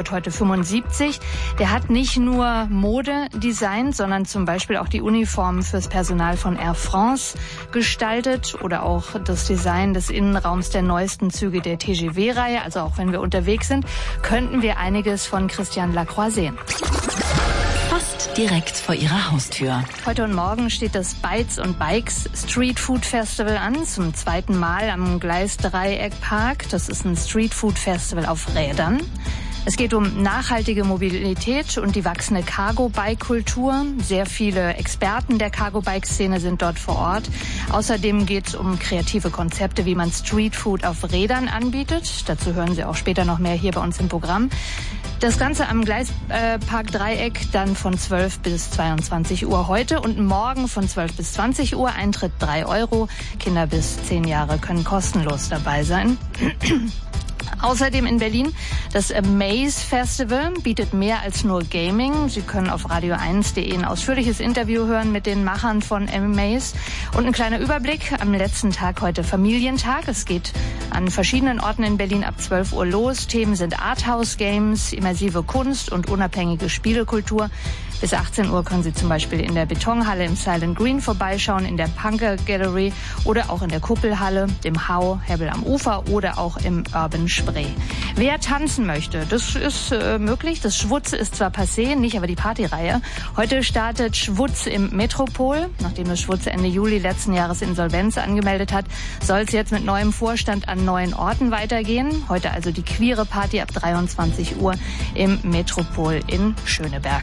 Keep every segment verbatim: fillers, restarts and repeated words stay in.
wird heute fünfundsiebzig. Der hat nicht nur Mode designt, sondern zum Beispiel auch die Uniformen fürs Personal von Air France gestaltet oder auch das Design des Innenraums der neuesten Züge der T G V-Reihe. Also auch wenn wir unterwegs sind, könnten wir einiges von Christian Lacroix sehen. Fast direkt vor ihrer Haustür. Heute und morgen steht das Bytes und Bikes Street Food Festival an, zum zweiten Mal am Gleisdreieckpark. Das ist ein Street Food Festival auf Rädern. Es geht um nachhaltige Mobilität und die wachsende Cargo-Bike-Kultur. Sehr viele Experten der Cargo-Bike-Szene sind dort vor Ort. Außerdem geht es um kreative Konzepte, wie man Streetfood auf Rädern anbietet. Dazu hören Sie auch später noch mehr hier bei uns im Programm. Das Ganze am Gleispark Dreieck dann von zwölf bis zweiundzwanzig Uhr heute und morgen von zwölf bis zwanzig Uhr. Eintritt drei Euro. Kinder bis zehn Jahre können kostenlos dabei sein. Außerdem in Berlin das Amaze Festival bietet mehr als nur Gaming. Sie können auf radio eins punkt de ein ausführliches Interview hören mit den Machern von Amaze. Und ein kleiner Überblick am letzten Tag heute Familientag. Es geht an verschiedenen Orten in Berlin ab zwölf Uhr los. Themen sind Arthouse Games, immersive Kunst und unabhängige Spielekultur. Bis achtzehn Uhr können Sie zum Beispiel in der Betonhalle im Silent Green vorbeischauen, in der Punker Gallery oder auch in der Kuppelhalle, dem Hau, Hebbel am Ufer oder auch im Urban Spree. Wer tanzen möchte, das ist äh, möglich. Das Schwutz ist zwar passé, nicht aber die Partyreihe. Heute startet Schwutz im Metropol. Nachdem das Schwutz Ende Juli letzten Jahres Insolvenz angemeldet hat, soll es jetzt mit neuem Vorstand an neuen Orten weitergehen. Heute also die queere Party ab dreiundzwanzig Uhr im Metropol in Schöneberg.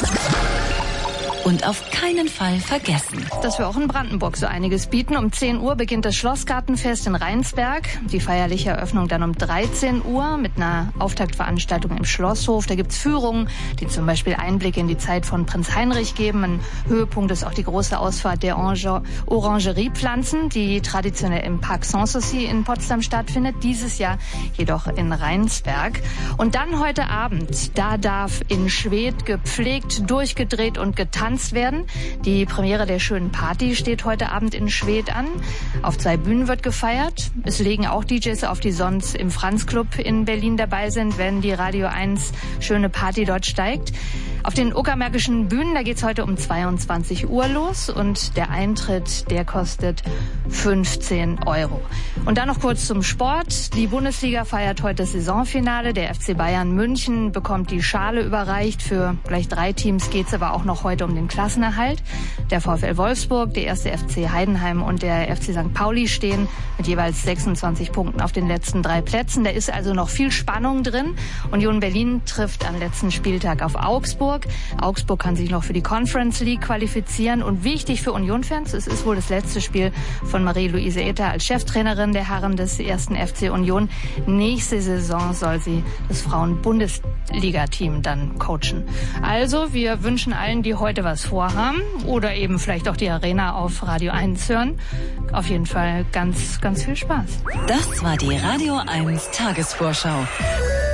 Und auf keinen Fall vergessen, dass wir auch in Brandenburg so einiges bieten. Um zehn Uhr beginnt das Schlossgartenfest in Rheinsberg. Die feierliche Eröffnung dann um dreizehn Uhr mit einer Auftaktveranstaltung im Schlosshof. Da gibt's Führungen, die zum Beispiel Einblicke in die Zeit von Prinz Heinrich geben. Ein Höhepunkt ist auch die große Ausfahrt der Orangeriepflanzen, die traditionell im Parc Sanssouci in Potsdam stattfindet. Dieses Jahr jedoch in Rheinsberg. Und dann heute Abend, da darf in Schwedt gepflegt, durchgedreht und getanzt werden. Die Premiere der schönen Party steht heute Abend in Schwedt an. Auf zwei Bühnen wird gefeiert. Es legen auch D Js auf, die sonst im Franz Club in Berlin dabei sind, wenn die Radio eins schöne Party dort steigt. Auf den uckermärkischen Bühnen, da geht's heute um zweiundzwanzig Uhr los und der Eintritt, der kostet fünfzehn Euro. Und dann noch kurz zum Sport. Die Bundesliga feiert heute das Saisonfinale. Der F C Bayern München bekommt die Schale überreicht. Für gleich drei Teams geht's aber auch noch heute um den Klassenerhalt. Der VfL Wolfsburg, der erste F C Heidenheim und der F C Sankt Pauli stehen mit jeweils sechsundzwanzig Punkten auf den letzten drei Plätzen. Da ist also noch viel Spannung drin. Union Berlin trifft am letzten Spieltag auf Augsburg. Augsburg kann sich noch für die Conference League qualifizieren. Und wichtig für Union-Fans, es ist wohl das letzte Spiel von Marie-Louise Ether als Cheftrainerin der Herren des ersten F C Union. Nächste Saison soll sie das Frauen-Bundesliga-Team dann coachen. Also, wir wünschen allen, die heute was vorhaben oder eben vielleicht auch die Arena auf Radio eins hören, auf jeden Fall ganz, ganz viel Spaß. Das war die Radio eins Tagesvorschau.